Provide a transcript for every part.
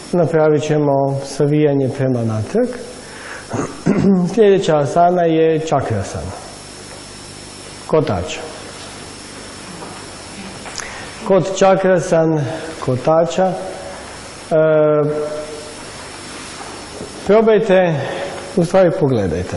napravit ćemo savijanje prema natrag. Sljedeća asana je čakrasana, kotač. Kod čakrasan, kotača, probajte, u stvari pogledajte.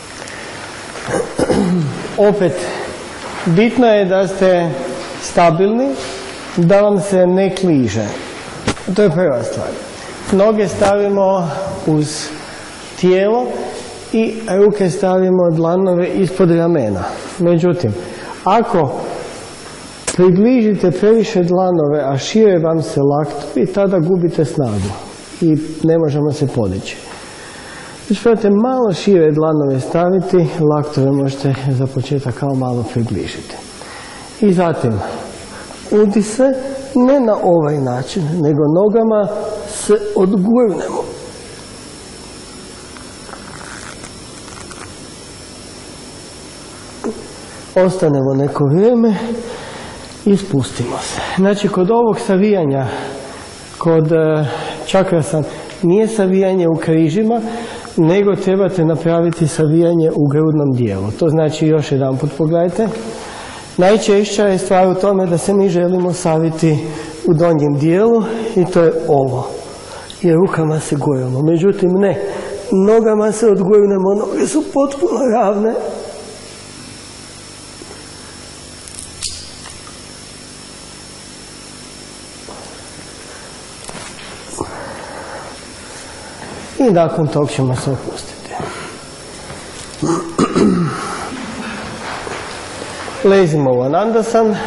Opet, bitno je da ste stabilni, da vam se ne kliže. To je prva stvar. Noge stavimo uz tijelo i ruke stavimo dlanove ispod ramena. Međutim, ako približite previše dlanove, a šire vam se laktovi, tada gubite snagu i ne možemo se podići. Znači, trebate malo šire dlanove staviti, laktove možete za početak kao malo približiti. I zatim, udisaj, ne na ovaj način, nego nogama se odgurnemo. Ostanemo neko vrijeme i spustimo se. Znači, kod ovog savijanja, kod čakrasan, nije savijanje u križima, nego trebate napraviti savijanje u grudnom dijelu. To znači, još jedan put pogledajte, najčešća je stvar u tome da se mi želimo saviti u donjem dijelu i to je ovo. I rukama se guramo. Međutim, ne. Nogama se odgurnemo, noge su potpuno ravne. I nakon tog ćemo se opustiti. Lezimo u Anandasan.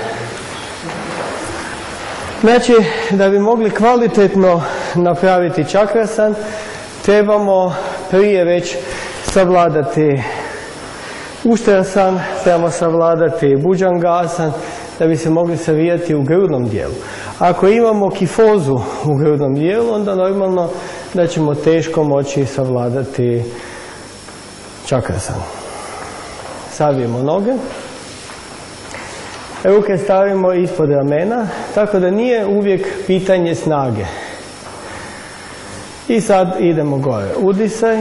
Znači, da bi mogli kvalitetno napraviti čakrasan, trebamo prije već savladati Uštrasan, trebamo savladati Bhujangasan, da bi se mogli savijati u grudnom dijelu. Ako imamo kifozu u grudnom dijelu, onda normalno da ćemo teško moći savladati čakrasan. Savijemo noge. Ruke stavimo ispod ramena, tako da nije uvijek pitanje snage. I sad idemo gore. Udisaj.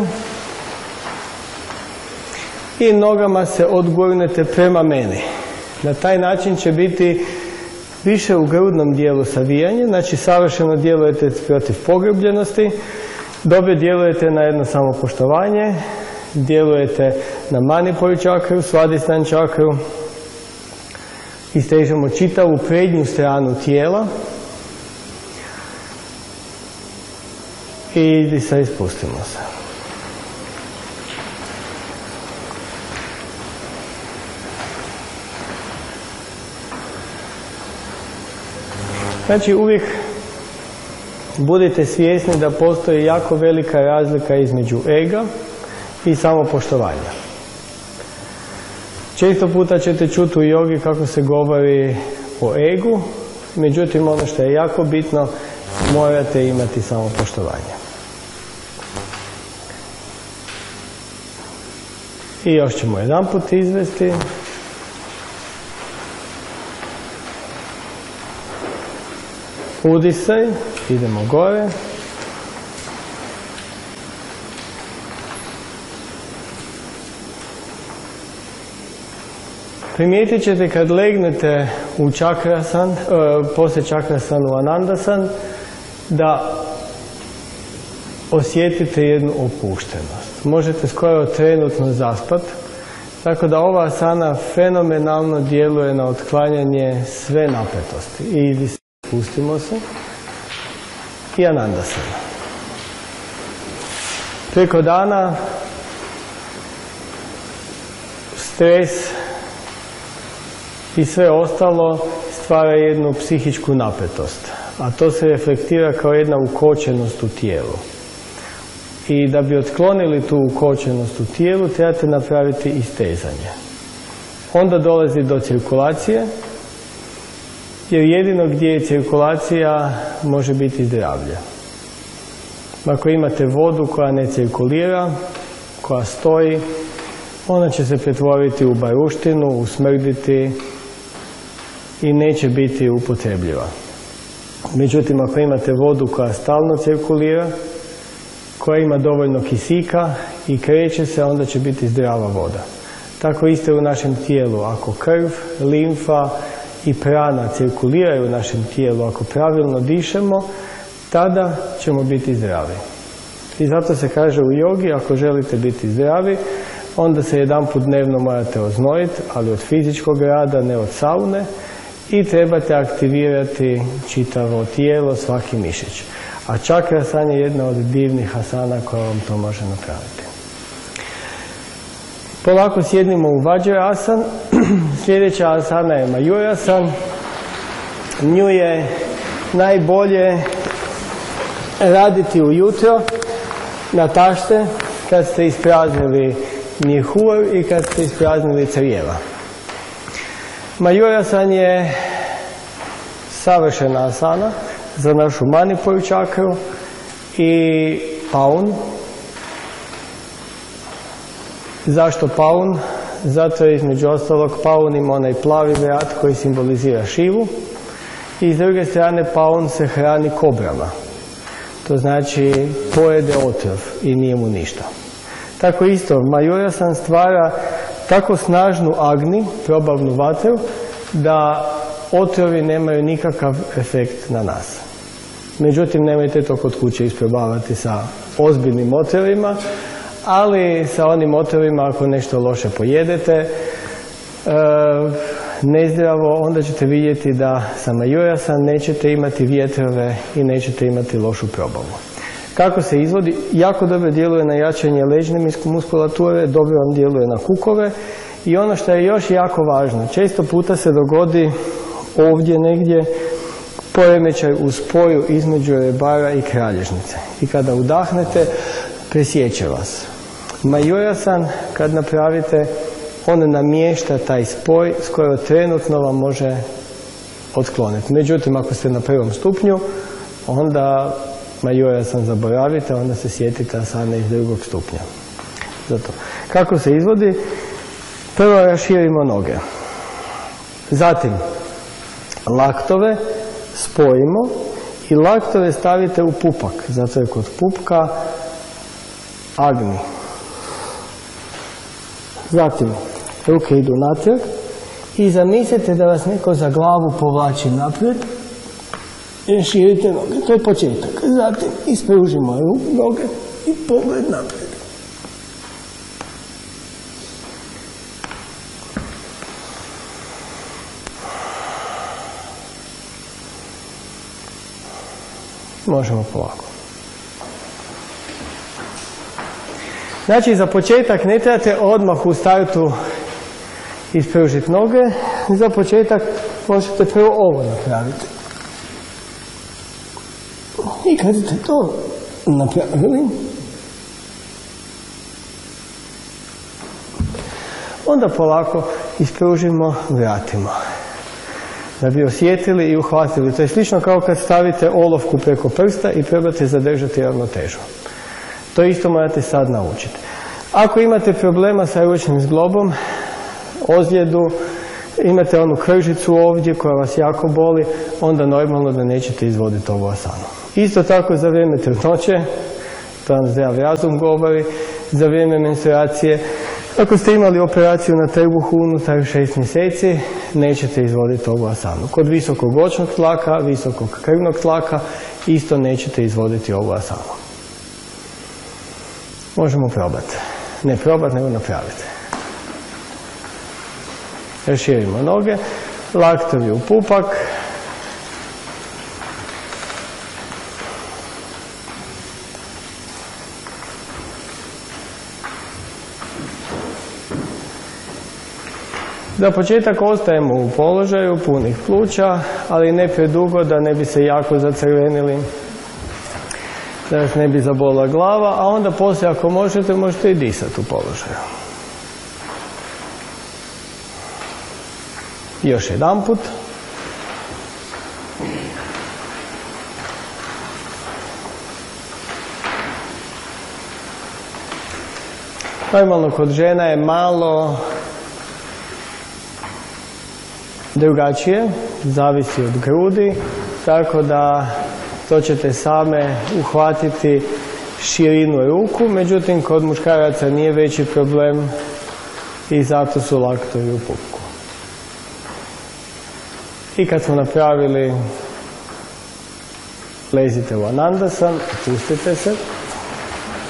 I nogama se odgurnete prema meni. Na taj način će biti više u grudnom dijelu savijanje, znači savršeno djelujete protiv pogrbljenosti, dobro djelujete na jedno samopoštovanje, djelujete na manipur čakru, svadhisthana čakru, istežemo čitavu prednju stranu tijela i sad ispustimo se. Znači, uvijek budite svjesni da postoji jako velika razlika između ega i samopoštovanja. Često puta ćete čuti u jogi kako se govori o egu, međutim ono što je jako bitno, morate imati samopoštovanje. I još ćemo jedan put izvesti. Udisaj, idemo gore. Primijetit ćete kad legnete u čakrasan, poslije čakrasan u Anandasan, da osjetite jednu opuštenost. Možete skoro trenutno zaspat, tako da ova asana fenomenalno djeluje na otklanjanje sve napetosti. I spustimo se. I Anandasana. Preko dana stres i sve ostalo stvara jednu psihičku napetost, a to se reflektira kao jedna ukočenost u tijelu. I da bi otklonili tu ukočenost u tijelu, trebate napraviti istezanje. Onda dolazi do cirkulacije, jer jedino gdje je cirkulacija može biti zdravlje. Ako imate vodu koja ne cirkulira, koja stoji, ona će se pretvoriti u baruštinu, usmrditi i neće biti upotrebljiva. Međutim, ako imate vodu koja stalno cirkulira, koja ima dovoljno kisika i kreće se, onda će biti zdrava voda. Tako isto je u našem tijelu. Ako krv, limfa i prana cirkuliraju u našem tijelu, ako pravilno dišemo, tada ćemo biti zdravi. I zato se kaže u jogi, ako želite biti zdravi, onda se jedanput dnevno morate oznojiti, ali od fizičkog rada, ne od saune, i trebate aktivirati čitavo tijelo, svaki mišić. A čakrasana je jedna od divnih asana koja vam to može napraviti. Polako sjednimo u Vajrasan. Sljedeća asana je Majurasan. Nju je najbolje raditi ujutro na tašte kad ste ispraznili mjehur i kad ste ispraznili crijeva. Majurasan je savršena asana za našu manipur čakru i paun. Zašto paun? Zato je između ostalog paun ima onaj plavi vrat koji simbolizira Šivu i s druge strane paun se hrani kobrama. To znači pojede otrov i nije mu ništa. Tako isto, Majurasan stvara tako snažnu agni, probavnu vatru, da otrovi nemaju nikakav efekt na nas. Međutim, nemojte to kod kuće isprobavati sa ozbiljnim otrovima, ali sa onim otrovima ako nešto loše pojedete, nezdravo, onda ćete vidjeti da sa Majurasan nećete imati vjetrove i nećete imati lošu probavu. Kako se izvodi? Jako dobro djeluje na jačanje leđne muskulature, dobro vam djeluje na kukove i ono što je još jako važno, često puta se dogodi ovdje negdje poremećaj u spoju između rebara i kralježnice. I kada udahnete, presjeće vas. Majurasan, kad napravite, on namješta taj spoj, skoro trenutno vam može otkloniti. Međutim, ako ste na prvom stupnju, onda Majurasan zaboravite, onda se sjetite asane iz drugog stupnja. Zato. Kako se izvodi? Prvo raširimo noge. Zatim, laktove spojimo i laktove stavite u pupak, zato je kod pupka agni. Zatim, ruke idu natrag i zamislite da vas neko za glavu povlači naprijed i širite noge. To je početak. Zatim, ispružimo noge i pogled naprijed. Možemo polako. Znači, za početak ne trebate odmah u startu ispružiti noge. Za početak možete prvo ovo napraviti. I kad ste to napravili, onda polako ispružimo, vratimo. Da bi osjetili i uhvatili. To je slično kao kad stavite olovku preko prsta i probate zadržati ravnotežu. To isto morate sad naučiti. Ako imate problema sa ručnim zglobom, ozljedu, imate onu kržicu ovdje koja vas jako boli, onda normalno da nećete izvoditi ovu asanu. Isto tako za vrijeme trudnoće, to vam zdrav razum govori, za vrijeme menstruacije. Ako ste imali operaciju na trbuhu unutar 6 mjeseci, nećete izvoditi ovu asanu. Kod visokog očnog tlaka, visokog krvnog tlaka, isto nećete izvoditi ovu asanu. Možemo probati. Ne probati, nego napraviti. Raširimo noge, laktovi u pupak. Za početak ostajemo u položaju punih pluća, ali ne predugo da ne bi se jako zacrvenili, da vas ne bi zabola glava, a onda poslije ako možete i disati u položaju. Još jedan put. Normalno kod žena je malo drugačije, zavisi od grudi, tako da to ćete same uhvatiti širinu ruku, međutim kod muškaraca nije veći problem i zato su laktovi u pupku. I kad smo napravili, lezite u Anandasan, pustite se.